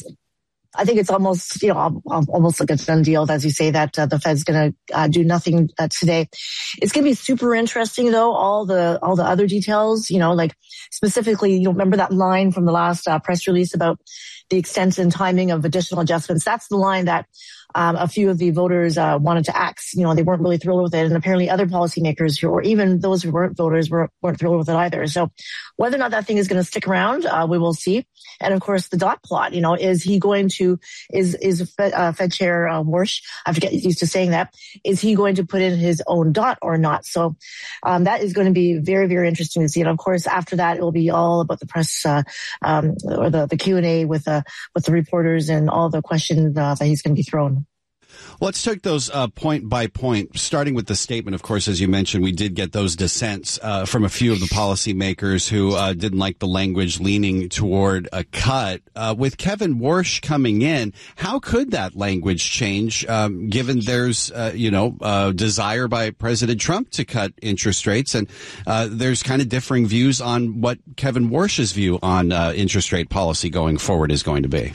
I think it's almost, you know, almost like a done deal, as you say, that uh, the Fed's going to uh, do nothing uh, today. It's going to be super interesting, though, all the all the other details, you know, like specifically, you know, remember that line from the last uh, press release about the extent and timing of additional adjustments? That's the line that um, a few of the voters uh, wanted to axe. You know, they weren't really thrilled with it. And apparently other policymakers, who, or even those who weren't voters, were, weren't thrilled with it either. So whether or not that thing is going to stick around, uh, we will see. And of course, the dot plot, you know, is he going to, is, is Fed, uh, Fed Chair uh, Warsh, I forget used to saying that, is he going to put in his own dot or not? So um, that is going to be very, very interesting to see. And of course, after that, it will be all about the press uh, um, or the, the Q and A with, uh, with the reporters and all the questions uh, that he's going to be thrown. Let's take those uh, point by point, starting with the statement. Of course, as you mentioned, we did get those dissents uh, from a few of the policymakers who uh, didn't like the language leaning toward a cut. Uh, with Kevin Warsh coming in, how could that language change, um, given there's, uh, you know, uh, desire by President Trump to cut interest rates, and uh, there's kind of differing views on what Kevin Warsh's view on uh, interest rate policy going forward is going to be?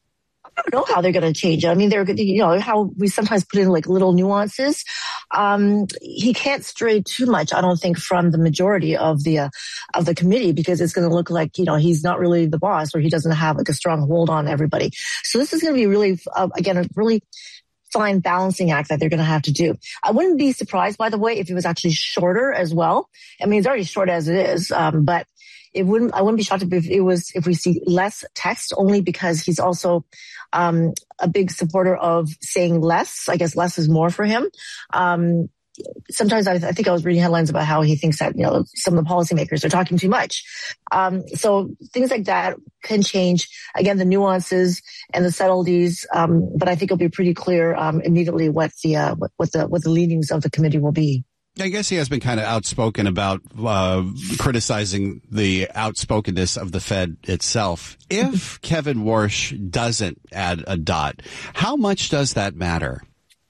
I don't know how they're going to change it. I mean, they're, you know, how we sometimes put in like little nuances. Um, he can't stray too much, I don't think, from the majority of the, uh, of the committee, because it's going to look like, you know, he's not really the boss, or he doesn't have like a strong hold on everybody. So this is going to be really, uh, again, a really fine balancing act that they're going to have to do. I wouldn't be surprised, by the way, if it was actually shorter as well. I mean, it's already short as it is, um, but It wouldn't, I wouldn't be shocked if it was, if we see less text, only because he's also, um, a big supporter of saying less. I guess less is more for him. Um, sometimes I, I think I was reading headlines about how he thinks that, you know, some of the policymakers are talking too much. Um, so things like that can change, again, the nuances and the subtleties. Um, but I think it'll be pretty clear, um, immediately what the, uh, what, what the, what the leanings of the committee will be. I guess he has been kind of outspoken about uh, criticizing the outspokenness of the Fed itself. If Kevin Warsh doesn't add a dot, how much does that matter?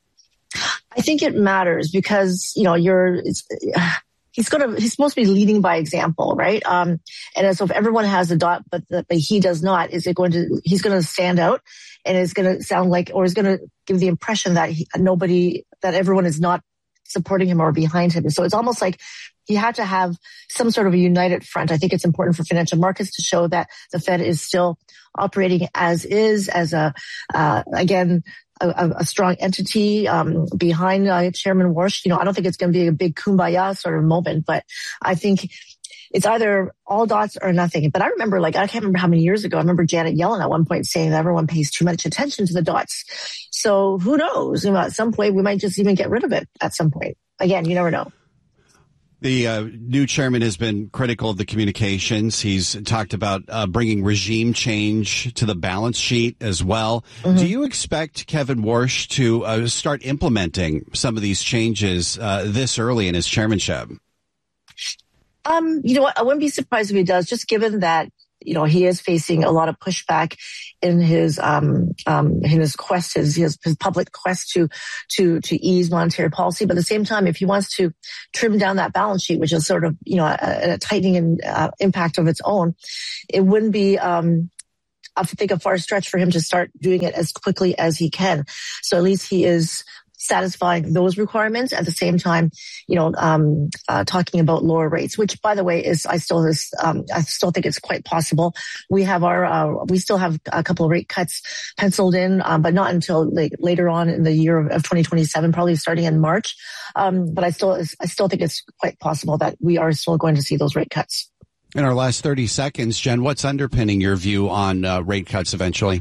I think it matters because, you know, you're, it's, he's going to, he's supposed to be leading by example, right? Um, and so if everyone has a dot, but, the, but he does not, is it going to, he's going to stand out, and it's going to sound like, or is going to give the impression that he, nobody, that everyone is not supporting him or behind him. So it's almost like he had to have some sort of a united front. I think it's important for financial markets to show that the Fed is still operating as is, as a, uh, again, a, a strong entity um, behind uh, Chairman Warsh. You know, I don't think it's going to be a big kumbaya sort of moment, but I think it's either all dots or nothing. But I remember, like, I can't remember how many years ago, I remember Janet Yellen at one point saying that everyone pays too much attention to the dots. So who knows? You know, at some point, we might just even get rid of it at some point. Again, you never know. The uh, new chairman has been critical of the communications. He's talked about uh, bringing regime change to the balance sheet as well. Mm-hmm. Do you expect Kevin Warsh to uh, start implementing some of these changes uh, this early in his chairmanship? Um, you know what? I wouldn't be surprised if he does, just given that, you know, he is facing a lot of pushback in his, um, um, in his quest, his, his, his public quest to, to, to ease monetary policy. But at the same time, if he wants to trim down that balance sheet, which is sort of, you know, a, a tightening and uh, impact of its own, it wouldn't be, um, I think a far stretch for him to start doing it as quickly as he can. So at least he is satisfying those requirements at the same time, you know, um, uh, talking about lower rates, which, by the way, is I still is um, I still think it's quite possible. We have our uh, we still have a couple of rate cuts penciled in, um, but not until like later on in the year of, of twenty twenty-seven, probably starting in March. Um, but I still I still think it's quite possible that we are still going to see those rate cuts. In our last thirty seconds, Jen, what's underpinning your view on uh, rate cuts eventually?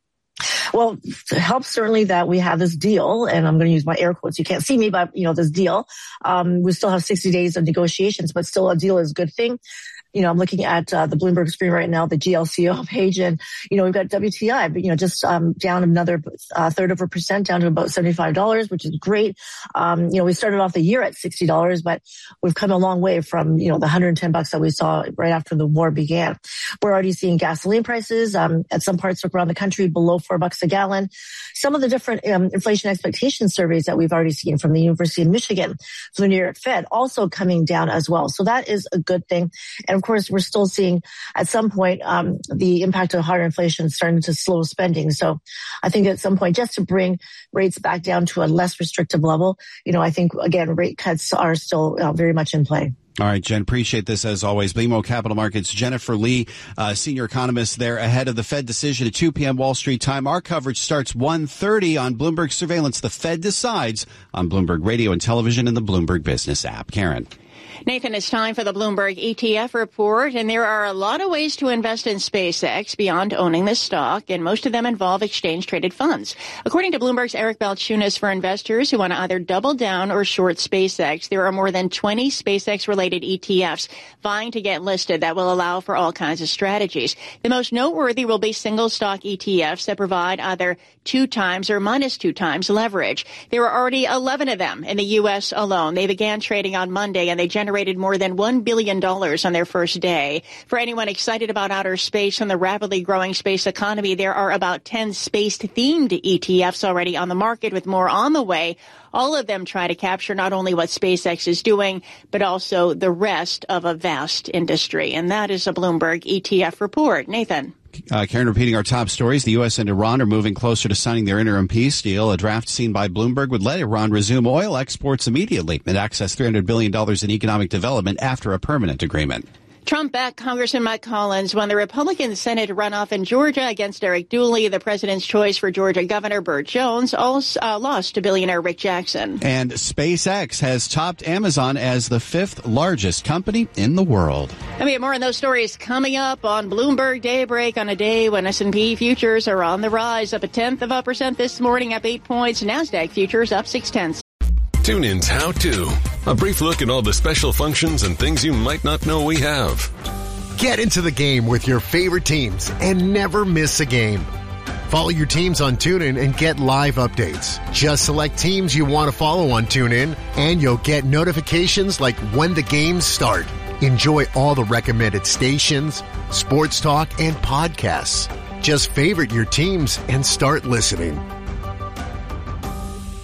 Well, it helps certainly that we have this deal, and I'm going to use my air quotes. You can't see me, but, you know, this deal. Um, we still have sixty days of negotiations, but still a deal is a good thing. You know, I'm looking at uh, the Bloomberg screen right now, the G L C O page, and, you know, we've got W T I, but, you know, just um, down another uh, third of a percent, down to about seventy-five dollars, which is great. Um, you know, we started off the year at sixty dollars, but we've come a long way from, you know, the one hundred ten bucks that we saw right after the war began. We're already seeing gasoline prices um, at some parts around the country below four bucks a gallon. Some of the different um, inflation expectation surveys that we've already seen from the University of Michigan, from the New York Fed, also coming down as well. So that is a good thing. And of course, we're still seeing at some point um, the impact of higher inflation starting to slow spending. So I think at some point, just to bring rates back down to a less restrictive level, you know, I think, again, rate cuts are still uh, very much in play. All right, Jen, appreciate this as always. B M O Capital Markets, Jennifer Lee, uh, senior economist there ahead of the Fed decision at two p.m. Wall Street time. Our coverage starts one thirty on Bloomberg Surveillance. The Fed decides on Bloomberg Radio and Television and the Bloomberg Business app. Karen. Nathan, it's time for the Bloomberg E T F report, and there are a lot of ways to invest in SpaceX beyond owning the stock, and most of them involve exchange-traded funds. According to Bloomberg's Eric Balchunas, for investors who want to either double down or short SpaceX, there are more than twenty SpaceX-related E T Fs vying to get listed that will allow for all kinds of strategies. The most noteworthy will be single-stock E T Fs that provide either two times or minus two times leverage. There are already eleven of them in the U S alone. They began trading on Monday, and they generated more than one billion dollars on their first day. For anyone excited about outer space and the rapidly growing space economy, there are about ten space-themed E T Fs already on the market, with more on the way. All of them try to capture not only what SpaceX is doing, but also the rest of a vast industry. And that is a Bloomberg E T F report. Nathan. Uh, Karen, repeating our top stories, the U S and Iran are moving closer to signing their interim peace deal. A draft seen by Bloomberg would let Iran resume oil exports immediately and access three hundred billion dollars in economic development after a permanent agreement. Trump-backed Congressman Mike Collins won the Republican Senate runoff in Georgia against Eric Dooley. The president's choice for Georgia Governor Burt Jones also uh, lost to billionaire Rick Jackson. And SpaceX has topped Amazon as the fifth largest company in the world. And we have more on those stories coming up on Bloomberg Daybreak on a day when S and P futures are on the rise, up a tenth of a percent this morning, up eight points. NASDAQ futures up six tenths. TuneIn's How To. A brief look at all the special functions and things you might not know we have. Get into the game with your favorite teams and never miss a game. Follow your teams on TuneIn and get live updates. Just select teams you want to follow on TuneIn, and you'll get notifications like when the games start. Enjoy all the recommended stations, sports talk, and podcasts. Just favorite your teams and start listening.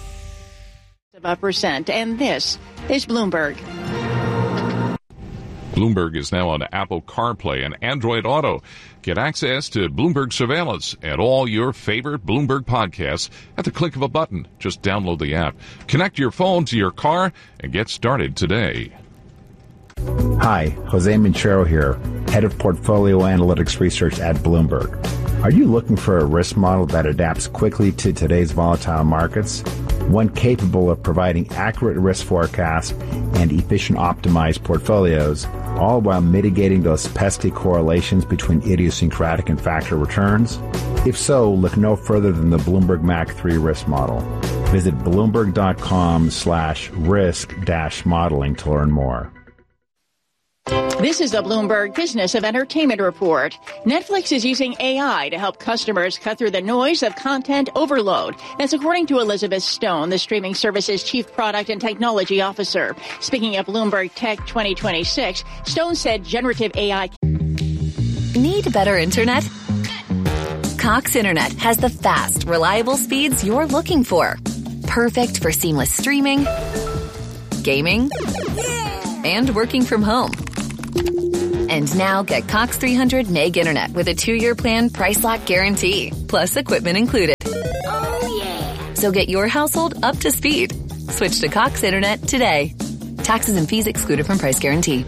Percent, and this is Bloomberg. Bloomberg is now on Apple CarPlay and Android Auto. Get access to Bloomberg Surveillance and all your favorite Bloomberg podcasts at the click of a button. Just download the app. Connect your phone to your car and get started today. Hi, Jose Minchero here, Head of Portfolio Analytics Research at Bloomberg. Are you looking for a risk model that adapts quickly to today's volatile markets? One capable of providing accurate risk forecasts and efficient optimized portfolios, all while mitigating those pesky correlations between idiosyncratic and factor returns? If so, look no further than the Bloomberg M A C three risk model. Visit Bloomberg.com slash risk dash modeling to learn more. This is the Bloomberg Business of Entertainment Report. Netflix is using A I to help customers cut through the noise of content overload. That's according to Elizabeth Stone, the streaming service's Chief Product and Technology Officer. Speaking at Bloomberg Tech twenty twenty-six, Stone said generative A I... Need better internet? Cox Internet has the fast, reliable speeds you're looking for. Perfect for seamless streaming, gaming, and working from home. And now get Cox three hundred meg internet with a two-year plan price lock guarantee, plus equipment included. Oh, yeah. So get your household up to speed. Switch to Cox Internet today. Taxes and fees excluded from price guarantee.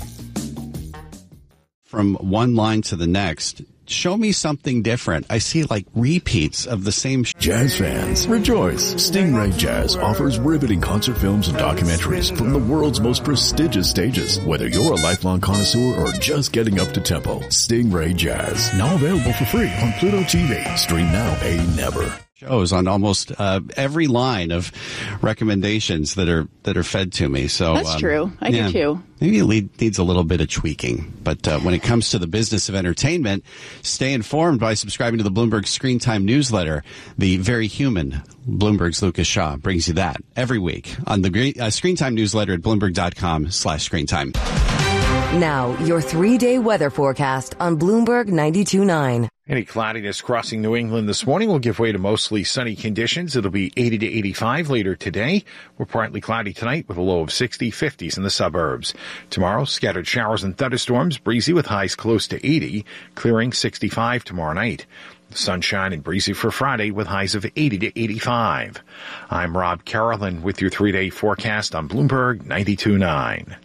From one line to the next, show me something different. I see like repeats of the same sh- Jazz fans, rejoice. Stingray Jazz offers riveting concert films and documentaries from the world's most prestigious stages. Whether you're a lifelong connoisseur or just getting up to tempo, Stingray Jazz, now available for free on Pluto T V. Stream now, pay never. Shows on almost uh, every line of recommendations that are that are fed to me. So that's um, true. I yeah, do too. Maybe it lead, needs a little bit of tweaking. But uh, when it comes to the business of entertainment, stay informed by subscribing to the Bloomberg Screen Time newsletter. The very human Bloomberg's Lucas Shaw brings you that every week on the uh, Screen Time newsletter at Bloomberg.com slash Screen Time. Now, your three-day weather forecast on Bloomberg ninety-two point nine. Any cloudiness crossing New England this morning will give way to mostly sunny conditions. It'll be eighty to eighty-five later today. We're partly cloudy tonight with a low of sixty, fifties in the suburbs. Tomorrow, scattered showers and thunderstorms, breezy with highs close to eighty, clearing sixty-five tomorrow night. Sunshine and breezy for Friday with highs of eighty to eighty-five. I'm Rob Carolyn with your three-day forecast on Bloomberg ninety-two point nine.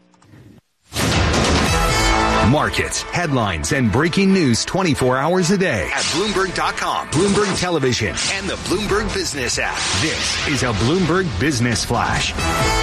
Markets, headlines, and breaking news twenty-four hours a day at Bloomberg dot com, Bloomberg Television, and the Bloomberg Business app. This is a Bloomberg Business Flash.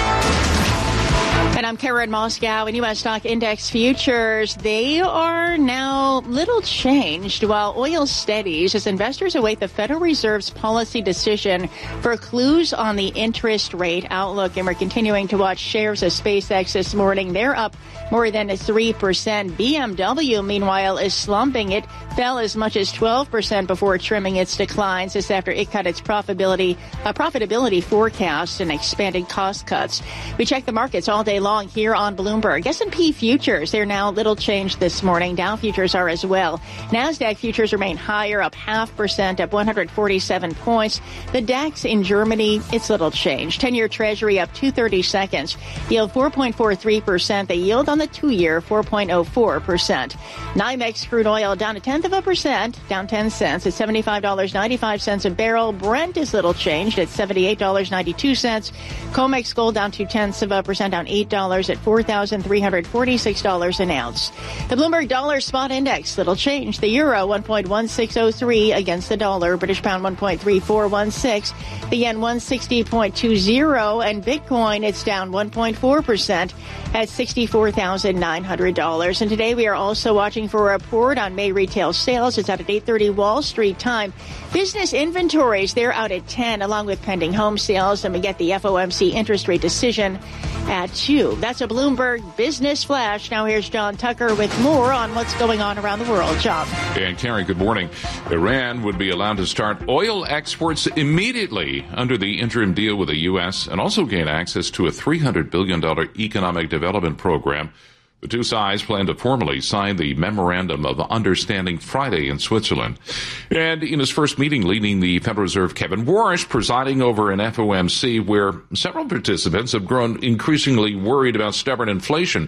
And I'm Karen Moscow. In U S stock index futures, they are now little changed while oil steadies as investors await the Federal Reserve's policy decision for clues on the interest rate outlook. And we're continuing to watch shares of SpaceX this morning. They're up more than three percent. B M W, meanwhile, is slumping. It fell as much as twelve percent before trimming its declines. This after it cut its profitability, uh, profitability forecast and expanded cost cuts. We check the markets all day long here on Bloomberg. S and P futures, they're now little changed this morning. Dow futures are as well. NASDAQ futures remain higher, up half percent, up one hundred forty-seven points. The DAX in Germany, it's little change. ten-year Treasury up two thirty-seconds. Yield four point four three percent. The yield on the two-year, four point oh four percent. NYMEX crude oil down a tenth of a percent, down ten cents at seventy-five dollars and ninety-five cents a barrel. Brent is little changed at seventy-eight dollars and ninety-two cents. COMEX gold down two tenths of a percent, down eight dollars at four thousand three hundred forty-six dollars an ounce. The Bloomberg Dollar Spot Index, little change. The euro, one point one six oh three against the dollar. British pound, one point three four one six. The yen, one sixty point two zero. And Bitcoin, it's down one point four percent at sixty-four thousand nine hundred dollars. And today we are also watching for a report on May retail sales. It's out at eight thirty Wall Street time. Business inventories, they're out at ten, along with pending home sales. And we get the F O M C interest rate decision at two. That's a Bloomberg Business Flash. Now here's John Tucker with more on what's going on around the world. John. And Karen, good morning. Iran would be allowed to start oil exports immediately under the interim deal with the U S and also gain access to a three hundred billion dollars economic development program. The two sides plan to formally sign the Memorandum of Understanding Friday in Switzerland. And in his first meeting leading the Federal Reserve, Kevin Warsh presiding over an F O M C where several participants have grown increasingly worried about stubborn inflation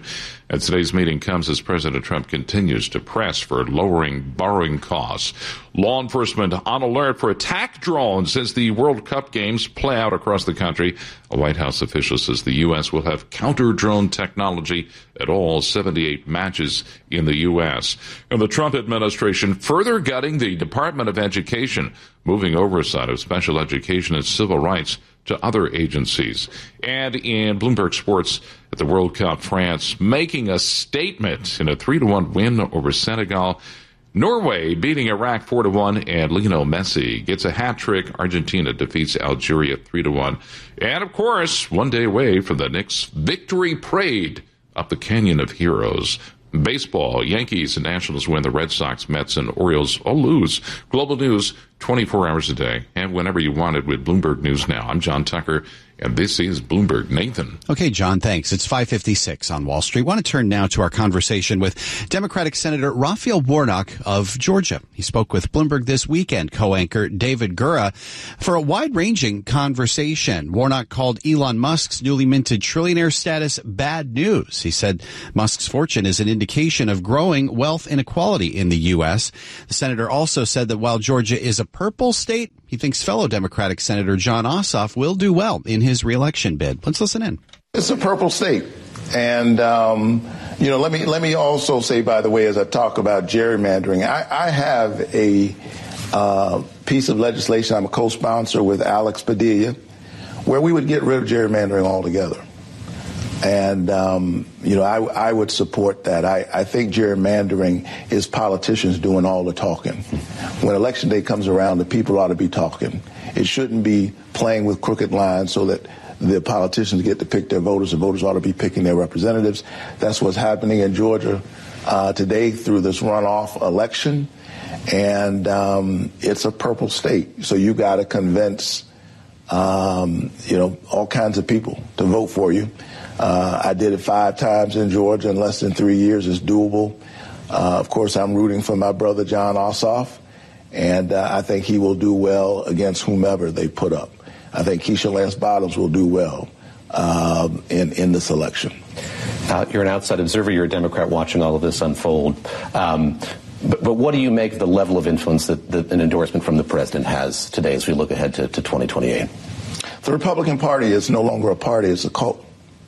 And today's meeting comes as President Trump continues to press for lowering borrowing costs. Law enforcement on alert for attack drones as the World Cup games play out across the country. A White House official says the U S will have counter-drone technology at all seventy-eight matches in the U S. And the Trump administration further gutting the Department of Education, moving oversight of special education and civil rights to other agencies. And in Bloomberg Sports, at the World Cup, France making a statement in a three to one win over Senegal. Norway beating Iraq four to one, and Lionel Messi gets a hat trick. Argentina defeats Algeria three to one. And of course, one day away from the Knicks' victory parade up the Canyon of Heroes. Baseball, Yankees and Nationals win. The Red Sox, Mets, and Orioles all lose. Global news twenty-four hours a day and whenever you want it with Bloomberg News Now. I'm John Tucker, and this is Bloomberg. Nathan. Okay, John, thanks. It's five fifty-six on Wall Street. I want to turn now to our conversation with Democratic Senator Raphael Warnock of Georgia. He spoke with Bloomberg This Weekend co-anchor David Gura for a wide-ranging conversation. Warnock called Elon Musk's newly minted trillionaire status bad news. He said Musk's fortune is an indication of growing wealth inequality in the U S. The senator also said that while Georgia is a purple state, he thinks fellow Democratic Senator Jon Ossoff will do well in his reelection bid. Let's listen in. It's a purple state. And, um, you know, let me let me also say, by the way, as I talk about gerrymandering, I, I have a uh, piece of legislation I'm a co-sponsor with Alex Padilla where we would get rid of gerrymandering altogether. And, um, you know, I, I would support that. I, I think gerrymandering is politicians doing all the talking. When election day comes around, the people ought to be talking. It shouldn't be playing with crooked lines so that the politicians get to pick their voters. The voters ought to be picking their representatives. That's what's happening in Georgia uh, today through this runoff election. And um, it's a purple state. So you got to convince, um, you know, all kinds of people to vote for you. Uh, I did it five times in Georgia in less than three years. It's doable. Uh, of course, I'm rooting for my brother, Jon Ossoff, and uh, I think he will do well against whomever they put up. I think Keisha Lance Bottoms will do well um, in, in this election. Uh, you're an outside observer. You're a Democrat watching all of this unfold. Um, but, but what do you make of the level of influence that, that an endorsement from the president has today as we look ahead to, to twenty twenty-eight? The Republican Party is no longer a party. It's a cult.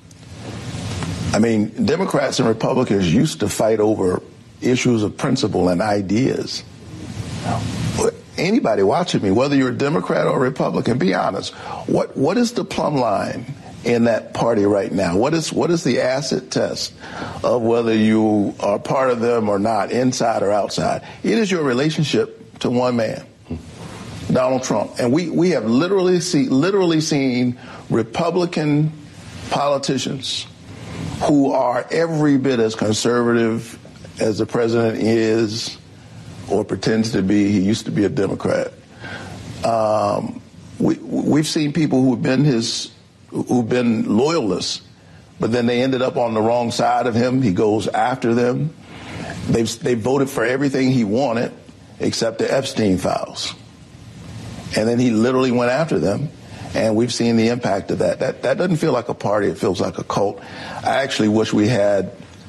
I mean, Democrats and Republicans used to fight over issues of principle and ideas. Anybody watching me, whether you're a Democrat or a Republican, be honest. What what is the plumb line in that party right now? What is what is the acid test of whether you are part of them or not, inside or outside? It is your relationship to one man, Donald Trump. And we, we have literally see, literally seen Republican politicians who are every bit as conservative as the president is or pretends to be. He used to be a Democrat. Um, we, we've seen people who've been his, who've been loyalists, but then they ended up on the wrong side of him. He goes after them. They've, they voted for everything he wanted except the Epstein files. And then he literally went after them. And we've seen the impact of that. That that doesn't feel like a party. It feels like a cult. I actually wish we had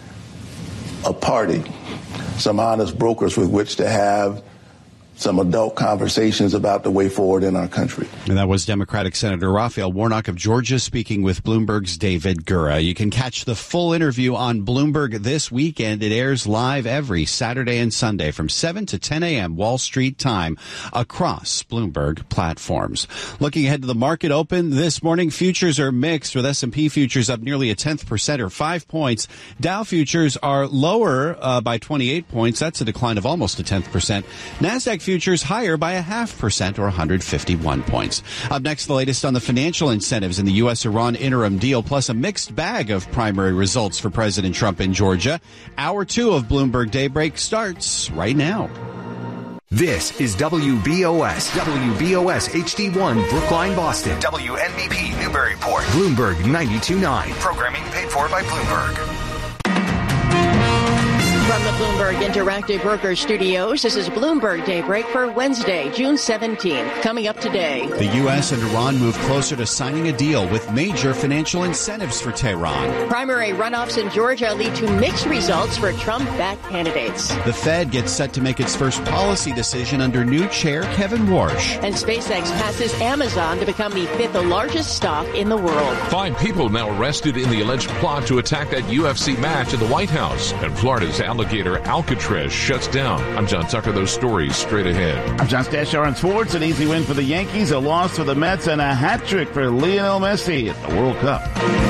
a party, some honest brokers with which to have some adult conversations about the way forward in our country. And that was Democratic Senator Raphael Warnock of Georgia speaking with Bloomberg's David Gura. You can catch the full interview on Bloomberg This Weekend. It airs live every Saturday and Sunday from seven to ten a.m. Wall Street time across Bloomberg platforms. Looking ahead to the market open this morning, futures are mixed with S and P futures up nearly a tenth percent or five points. Dow futures are lower uh, by twenty-eight points. That's a decline of almost a tenth percent. NASDAQ futures higher by a half percent or one hundred fifty-one points. Up next, the latest on the financial incentives in the U S Iran interim deal, plus a mixed bag of primary results for President Trump in Georgia. Hour two of Bloomberg Daybreak starts right now. This is W B O S, W B O S H D one, Brookline, Boston. W N B P, Newburyport. Bloomberg ninety-two point nine. Programming paid for by Bloomberg. From the Bloomberg Interactive Broker Studios, this is Bloomberg Daybreak for Wednesday, June seventeenth. Coming up today. The U S and Iran move closer to signing a deal with major financial incentives for Tehran. Primary runoffs in Georgia lead to mixed results for Trump-backed candidates. The Fed gets set to make its first policy decision under new chair Kevin Warsh. And SpaceX passes Amazon to become the fifth largest stock in the world. Five people now arrested in the alleged plot to attack that U F C match at the White House. And Florida's alligator Alcatraz shuts down. I'm John Tucker. Those stories straight ahead. I'm John Stashar on sports. An easy win for the Yankees, a loss for the Mets, and a hat trick for Lionel Messi at the World Cup.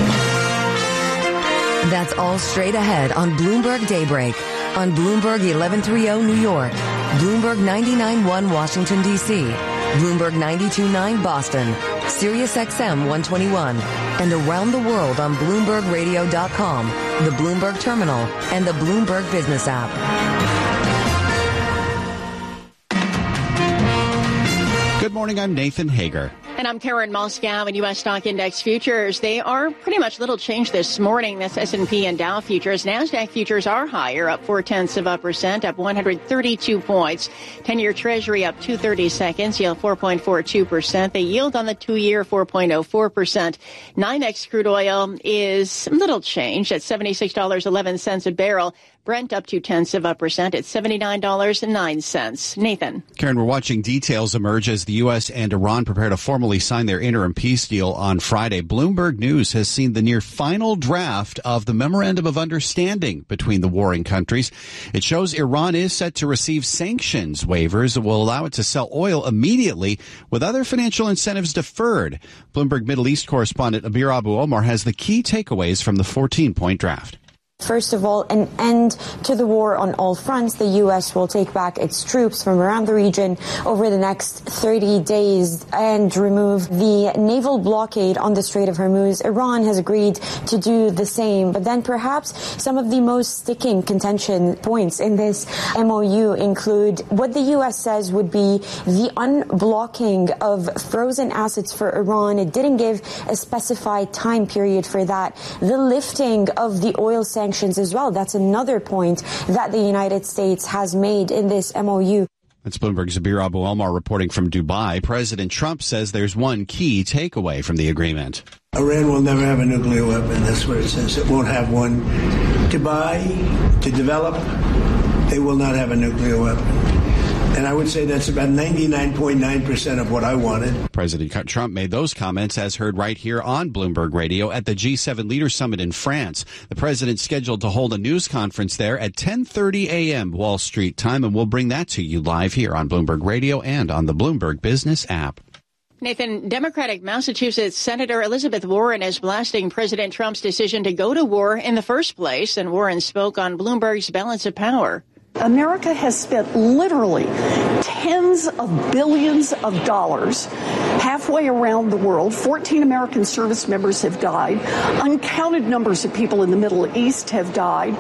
That's all straight ahead on Bloomberg Daybreak. On Bloomberg eleven thirty New York, Bloomberg ninety-nine point one Washington, D C, Bloomberg ninety-two point nine Boston, Sirius X M one twenty-one, and around the world on Bloomberg Radio dot com, the Bloomberg Terminal, and the Bloomberg Business app. Good morning, I'm Nathan Hager. And I'm Karen Moskow. And U S stock index futures, they are pretty much little change this morning. That's S and P and Dow futures. NASDAQ futures are higher, up four-tenths of a percent, up one hundred thirty-two points. ten-year Treasury up two thirty seconds, yield four point four two percent. The yield on the two-year, four point oh four percent. NYMEX crude oil is little change at seventy-six dollars and eleven cents a barrel. Brent up two-tenths of a percent at seventy-nine dollars and nine cents. Nathan. Karen, we're watching details emerge as the U S and Iran prepare to formally sign their interim peace deal on Friday. Bloomberg News has seen the near final draft of the Memorandum of Understanding between the warring countries. It shows Iran is set to receive sanctions waivers that will allow it to sell oil immediately with other financial incentives deferred. Bloomberg Middle East correspondent Abir Abu Omar has the key takeaways from the fourteen-point draft. First of all, an end to the war on all fronts. The U S will take back its troops from around the region over the next thirty days and remove the naval blockade on the Strait of Hormuz. Iran has agreed to do the same. But then perhaps some of the most sticking contention points in this M O U include what the U S says would be the unblocking of frozen assets for Iran. It didn't give a specified time period for that. The lifting of the oil sanctions Sanctions as well. That's another point that the United States has made in this M O U. That's Bloomberg's Abir Abu Omar reporting from Dubai. President Trump says there's one key takeaway from the agreement. Iran will never have a nuclear weapon. That's what it says. It won't have one. To buy, to develop, they will not have a nuclear weapon. And I would say that's about ninety-nine point nine percent of what I wanted. President Trump made those comments as heard right here on Bloomberg Radio at the G seven Leaders Summit in France. The president's scheduled to hold a news conference there at ten thirty a.m. Wall Street time, and we'll bring that to you live here on Bloomberg Radio and on the Bloomberg Business app. Nathan, Democratic Massachusetts Senator Elizabeth Warren is blasting President Trump's decision to go to war in the first place, and Warren spoke on Bloomberg's Balance of Power. America has spent literally tens of billions of dollars halfway around the world. fourteen American service members have died. Uncounted numbers of people in the Middle East have died.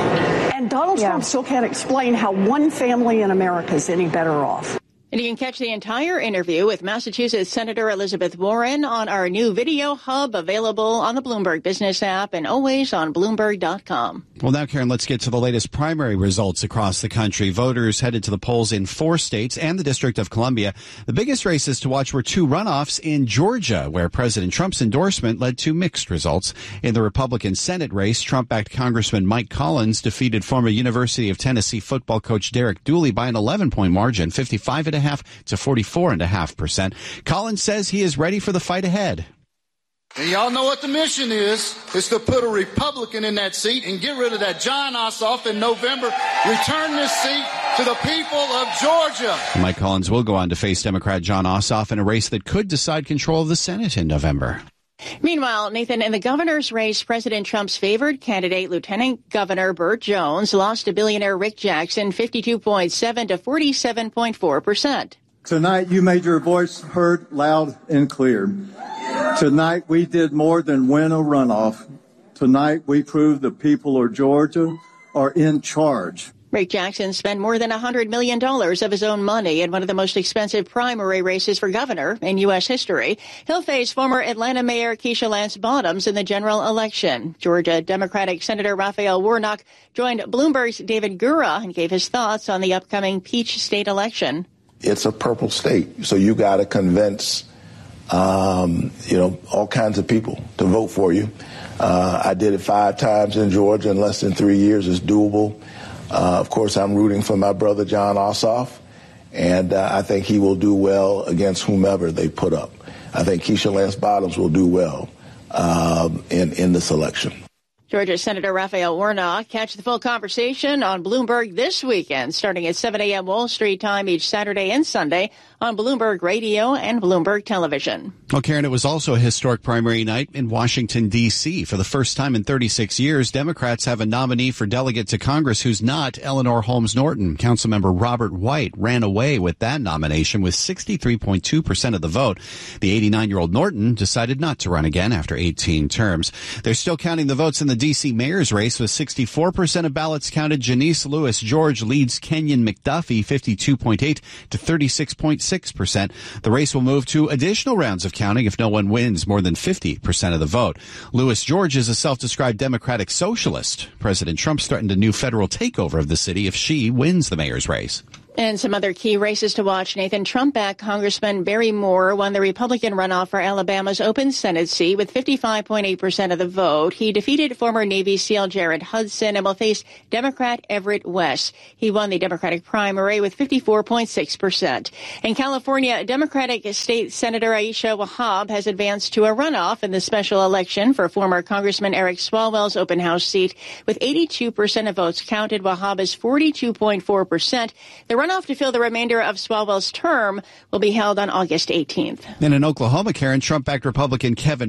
And Donald yeah. Trump still can't explain how one family in America is any better off. And you can catch the entire interview with Massachusetts Senator Elizabeth Warren on our new video hub, available on the Bloomberg Business app and always on Bloomberg dot com. Well, now, Karen, let's get to the latest primary results across the country. Voters headed to the polls in four states and the District of Columbia. The biggest races to watch were two runoffs in Georgia, where President Trump's endorsement led to mixed results. In the Republican Senate race, Trump-backed Congressman Mike Collins defeated former University of Tennessee football coach Derek Dooley by an eleven-point margin, fifty-five and a half to forty-four and a half percent. Collins says he is ready for the fight ahead. And y'all know what the mission is. It's to put a Republican in that seat and get rid of that John Ossoff in November. Return this seat to the people of Georgia. Mike Collins will go on to face Democrat John Ossoff in a race that could decide control of the Senate in November. Meanwhile, Nathan, in the governor's race, President Trump's favored candidate, Lieutenant Governor Burt Jones, lost to billionaire Rick Jackson fifty-two point seven to forty-seven point four percent. Tonight, you made your voice heard loud and clear. Tonight, we did more than win a runoff. Tonight, we proved the people of Georgia are in charge. Rick Jackson spent more than one hundred million dollars of his own money in one of the most expensive primary races for governor in U S history. He'll face former Atlanta Mayor Keisha Lance Bottoms in the general election. Georgia Democratic Senator Raphael Warnock joined Bloomberg's David Gura and gave his thoughts on the upcoming Peach State election. It's a purple state, so you got to convince, um, you know, all kinds of people to vote for you. Uh, I did it five times in Georgia in less than three years. It's doable. Uh, of course, I'm rooting for my brother, Jon Ossoff, and uh, I think he will do well against whomever they put up. I think Keisha Lance Bottoms will do well um, in, in this election. Georgia Senator Raphael Warnock. Catch the full conversation on Bloomberg this weekend, starting at seven a.m. Wall Street time each Saturday and Sunday on Bloomberg Radio and Bloomberg Television. Well, Karen, it was also a historic primary night in Washington, D C For the first time in thirty-six years, Democrats have a nominee for delegate to Congress who's not Eleanor Holmes Norton. Councilmember Robert White ran away with that nomination with sixty-three point two percent of the vote. The eighty-nine-year-old Norton decided not to run again after eighteen terms. They're still counting the votes in the D C mayor's race with sixty-four percent of ballots counted. Janice Lewis George leads Kenyon McDuffie fifty-two point eight to thirty-six point six percent. The race will move to additional rounds of counting if no one wins more than fifty percent of the vote. Lewis George is a self-described Democratic socialist. President Trump's threatened a new federal takeover of the city if she wins the mayor's race. And some other key races to watch. Nathan Trump-backed Congressman Barry Moore won the Republican runoff for Alabama's open Senate seat with fifty-five point eight percent of the vote. He defeated former Navy SEAL Jared Hudson and will face Democrat Everett West. He won the Democratic primary with fifty-four point six percent. In California, Democratic State Senator Aisha Wahab has advanced to a runoff in the special election for former Congressman Eric Swalwell's open house seat. With eighty-two percent of votes counted, Wahab is forty-two point four percent. The runoff to fill the remainder of Swalwell's term will be held on August eighteenth. And in Oklahoma, Karen, Trump-backed Republican Kevin